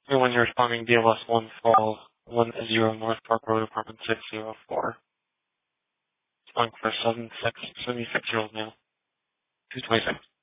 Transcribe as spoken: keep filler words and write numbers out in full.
And when you're responding, D L S one Falls, one zero North Park Road, apartment six oh four. Responding for seven six seventy six year old male. two twenty-six.